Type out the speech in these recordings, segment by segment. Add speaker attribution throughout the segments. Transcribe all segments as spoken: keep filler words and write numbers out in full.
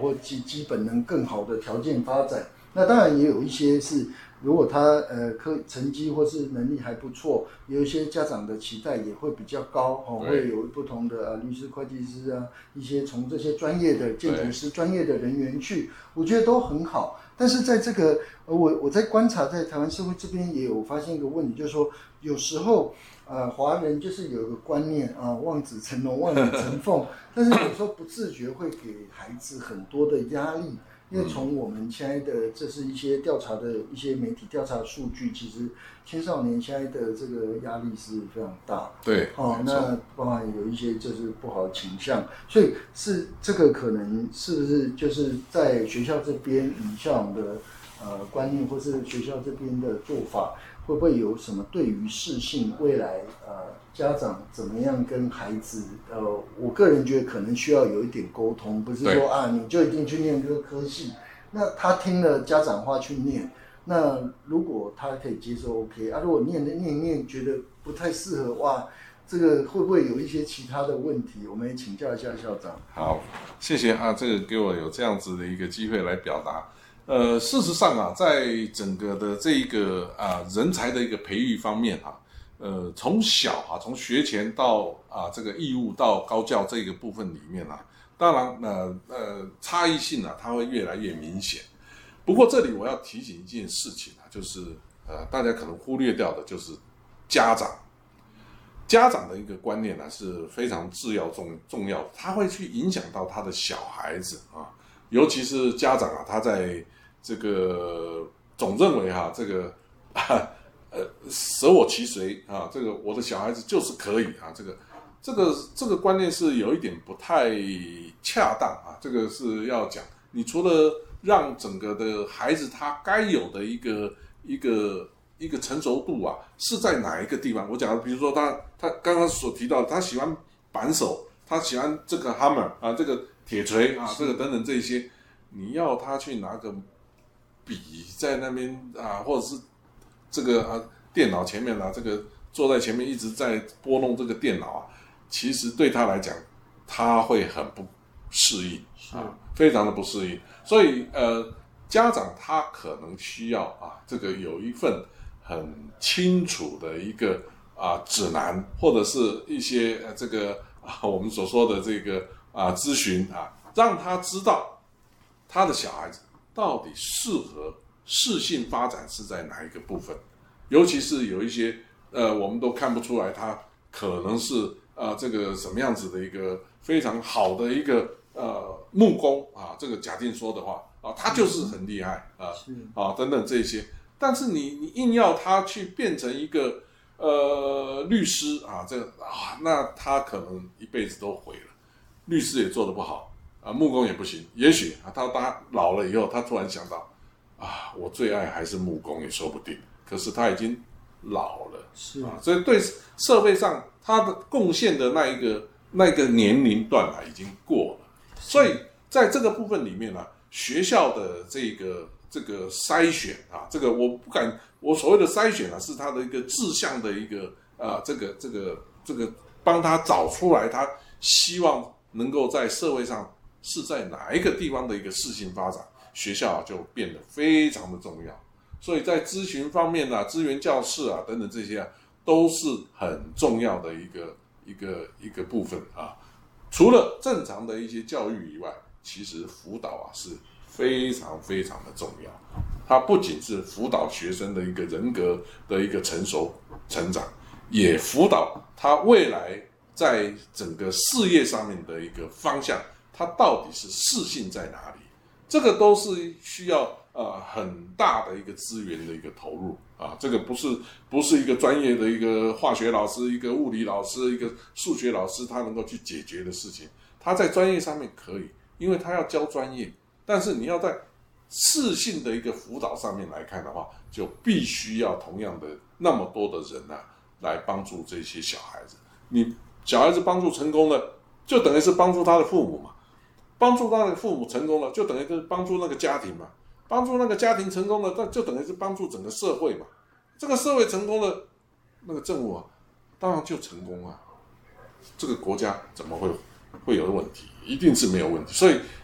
Speaker 1: 或基基本能更好的条件发展。那当然也有一些是，如果他呃科成绩或是能力还不错，有一些家长的期待也会比较高哦，会有不同的啊律师、会计师啊，一些从这些专业的建筑师、专业的人员去，我觉得都很好。但是在这个呃我我在观察，在台湾社会这边也有发现一个问题，就是说有时候呃华人就是有一个观念啊，望子成龙、望女成凤，但是有时候不自觉会给孩子很多的压力。因为从我们现在的这是一些调查的一些媒体调查的数据，其实青少年现在的这个压力是非常大。
Speaker 2: 对，
Speaker 1: 哦，那包含有一些就是不好的倾向，所以是这个可能是不是就是在学校这边以校长的呃观念，或是学校这边的做法，会不会有什么对于适性未来呃家长怎么样跟孩子呃，我个人觉得可能需要有一点沟通，不是说啊你就一定去念这个科系，那他听了家长话去念，那如果他可以接受 OK 啊，如果念念一念觉得不太适合，哇，这个会不会有一些其他的问题？我们也请教一下校长。
Speaker 2: 好，谢谢啊，这个给我有这样子的一个机会来表达。呃，事实上啊，在整个的这一个啊人才的一个培育方面啊，呃，从小啊，从学前到啊这个义务到高教这个部分里面啊，当然呃呃差异性啊，它会越来越明显。不过这里我要提醒一件事情啊，就是呃大家可能忽略掉的就是家长，家长的一个观念呢、啊、是非常至要重重要的，他会去影响到他的小孩子啊，尤其是家长啊，他在这个总认为哈、啊，这个啊呃舍我其谁啊，这个我的小孩子就是可以啊，这个这个这个观念是有一点不太恰当啊，这个是要讲，你除了让整个的孩子他该有的一个一个一个成熟度啊，是在哪一个地方？我讲的，比如说他他刚刚所提到的，他喜欢扳手，他喜欢这个 hammer 啊，这个铁锤啊，这个等等这些，你要他去拿个笔在那边啊，或者是这个啊电脑前面啊，这个坐在前面一直在拨弄这个电脑啊，其实对他来讲，他会很不适应啊，非常的不适应。所以呃，家长他可能需要啊，这个有一份很清楚的一个啊指南，或者是一些呃这个啊我们所说的这个啊咨询啊，让他知道他的小孩子到底适合适性发展是在哪一个部分，尤其是有一些呃我们都看不出来他可能是呃这个什么样子的一个非常好的一个呃木工啊，这个假定说的话啊，他就是很厉害啊啊等等这些，但是你你硬要他去变成一个呃律师啊，这个啊那他可能一辈子都毁了，律师也做得不好啊，木工也不行，也许啊他他老了以后，他突然想到啊，我最爱还是木工也说不定，可是他已经老了，
Speaker 1: 是
Speaker 2: 啊，所以对社会上他的贡献的那一个那个年龄段啊已经过了，所以在这个部分里面呢、啊，学校的这个这个筛选啊，这个我不敢，我所谓的筛选啊，是他的一个志向的一个啊，这个这个这个帮他找出来，他希望能够在社会上是在哪一个地方的一个适性发展，学校、啊、就变得非常的重要。所以在咨询方面啊，资源教室啊等等这些啊，都是很重要的一个一个一个部分啊。除了正常的一些教育以外，其实辅导啊是非常非常的重要。它不仅是辅导学生的一个人格的一个成熟成长，也辅导他未来在整个事业上面的一个方向，他到底是适性在哪里？这个都是需要呃很大的一个资源的一个投入啊，这个不是不是一个专业的一个化学老师、一个物理老师、一个数学老师他能够去解决的事情。他在专业上面可以，因为他要教专业，但是你要在适性的一个辅导上面来看的话，就必须要同样的那么多的人啊来帮助这些小孩子。你小孩子帮助成功了，就等于是帮助他的父母嘛。帮助他的父母成功了，就等于是帮助那个家庭嘛；帮助那个家庭成功了，那就等于是帮助整个社会嘛。这个社会成功了，那个政府啊，当然就成功啊。这个国家怎么会会有问题？一定是没有问题。所以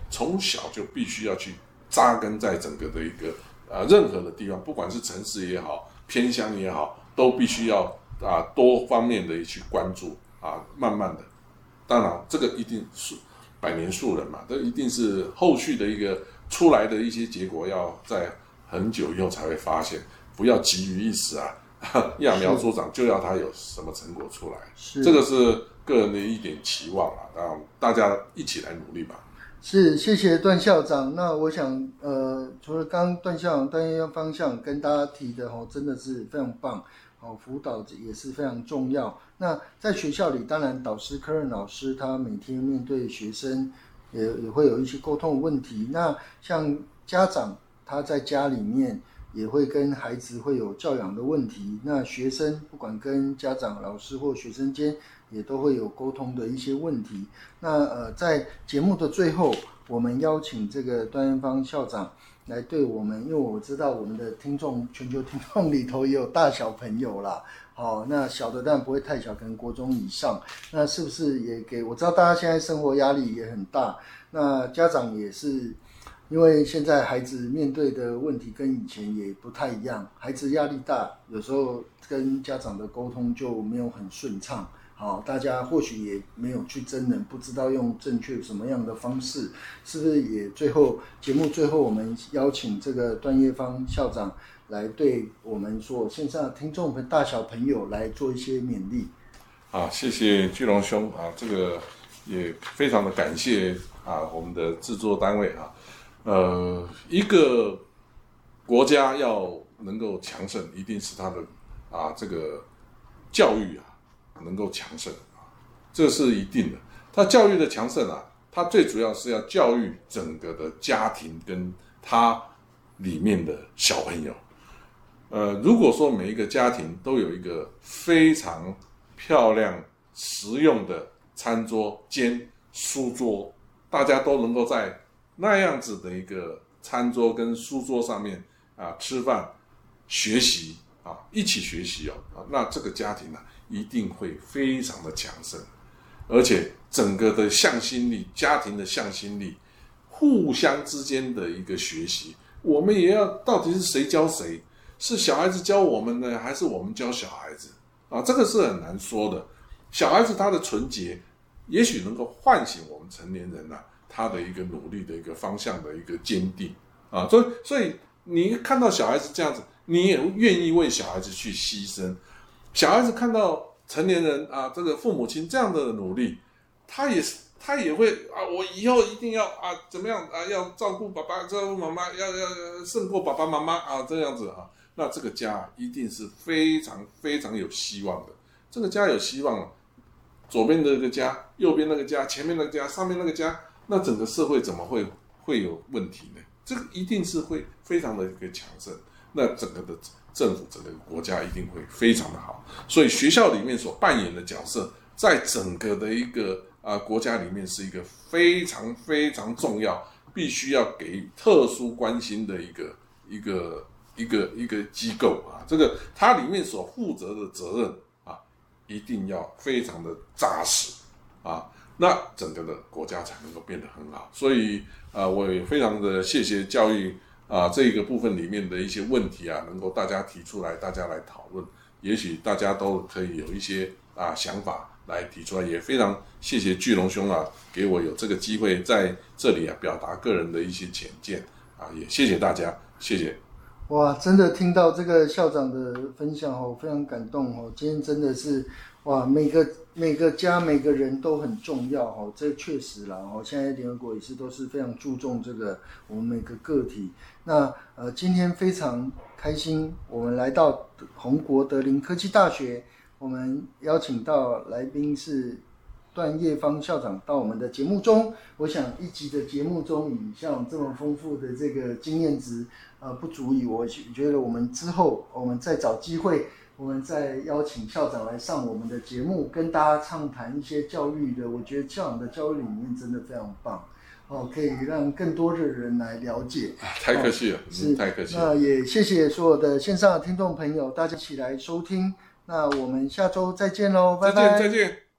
Speaker 2: 从小就必须要去扎根在整个的一个啊任何的地方，不管是城市也好，偏乡也好，都必须要啊多方面的去关注啊，慢慢的，当然这个一定是百年树人嘛，这一定是后续的一个出来的一些结果，要在很久以后才会发现，不要急于一时啊，揠苗助长就要它有什么成果出来，这个是个人的一点期望啊，让大家一起来努力吧。
Speaker 1: 是，谢谢段校长。那我想，呃，除了刚刚段校长段业方向跟大家提的哦，真的是非常棒哦，辅导也是非常重要。那在学校里，当然导师科任老师他每天面对学生也也会有一些沟通的问题。那像家长他在家里面也会跟孩子会有教养的问题。那学生不管跟家长、老师或学生间也都会有沟通的一些问题。那呃，在节目的最后，我们邀请这个段彦芳校长来对我们，因为我知道我们的听众，全球听众里头也有大小朋友啦。好、哦，那小的当然不会太小，可能国中以上。那是不是也给我知道大家现在生活压力也很大，那家长也是。因为现在孩子面对的问题跟以前也不太一样，孩子压力大，有时候跟家长的沟通就没有很顺畅。好，大家或许也没有去真人，不知道用正确什么样的方式，是不是也最后节目最后我们邀请这个段业芳校长来对我们所线上的听众和大小朋友来做一些勉励。
Speaker 2: 啊，谢谢巨龙兄啊，这个也非常的感谢啊，我们的制作单位啊。呃，一个国家要能够强盛，一定是它的啊这个教育啊能够强盛啊，这是一定的。它教育的强盛啊，它最主要是要教育整个的家庭跟它里面的小朋友。呃，如果说每一个家庭都有一个非常漂亮、实用的餐桌兼书桌，大家都能够在那样子的一个餐桌跟书桌上面啊吃饭、学习啊，一起学习哦，啊，那这个家庭呢、啊、一定会非常的强盛，而且整个的向心力、家庭的向心力、互相之间的一个学习，我们也要到底是谁教谁？是小孩子教我们呢，还是我们教小孩子？啊，这个是很难说的。小孩子他的纯洁，也许能够唤醒我们成年人啊。他的一个努力的一个方向的一个坚定啊，所以所以你看到小孩子这样子，你也愿意为小孩子去牺牲。小孩子看到成年人啊，这个父母亲这样的努力，他也他也会啊，我以后一定要啊怎么样啊，要照顾爸爸、照顾妈妈，要要胜过爸爸妈妈啊，这样子啊，那这个家一定是非常非常有希望的。这个家有希望，左边的这个家，右边那个家，前面那个家，上面那个家。那整个社会怎么会会有问题呢？这个一定是会非常的一个强盛，那整个的政府、整个国家一定会非常的好。所以学校里面所扮演的角色，在整个的一个啊、呃、国家里面是一个非常非常重要，必须要给予特殊关心的一个一个一个一个机构啊。这个它里面所负责的责任啊，一定要非常的扎实啊。那整个的国家才能够变得很好，所以啊、呃，我也非常的谢谢教育啊、呃、这一个部分里面的一些问题啊，能够大家提出来，大家来讨论，也许大家都可以有一些啊想法来提出来，也非常谢谢巨龙兄啊，给我有这个机会在这里啊表达个人的一些浅见啊，也谢谢大家，谢谢。
Speaker 1: 哇，真的听到这个校长的分享哦，非常感动哦。今天真的是哇，每个每个家每个人都很重要哦，这确实啦哦。现在联合国也是都是非常注重这个我们每个个体。那呃，今天非常开心，我们来到宏国德林科技大学，我们邀请到来宾是段业芳校长到我们的节目中。我想一集的节目中，以像这么丰富的这个经验值。呃，不足以，我觉得我们之后我们再找机会，我们再邀请校长来上我们的节目，跟大家畅谈一些教育的。我觉得校长的教育理念真的非常棒，哦，可以让更多的人来了解。
Speaker 2: 太客气了，
Speaker 1: 哦、是
Speaker 2: 太客气了。
Speaker 1: 那也谢谢所有的线上的听众朋友，大家一起来收听。那我们下周再见喽，拜拜，
Speaker 2: 再见，再见。